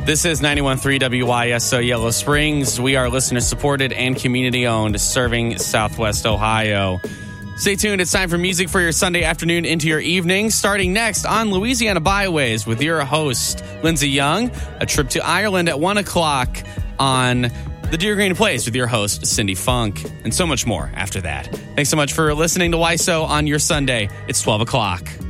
This is 91.3 WYSO Yellow Springs. We are listener-supported and community-owned, serving Southwest Ohio. Stay tuned. It's time for music for your Sunday afternoon into your evening. Starting next on Louisiana Byways with your host, Lindsay Young. A trip to Ireland at 1 o'clock on The Deer Green Place with your host, Cindy Funk. And so much more after that. Thanks so much for listening to YSO on your Sunday. It's 12 o'clock.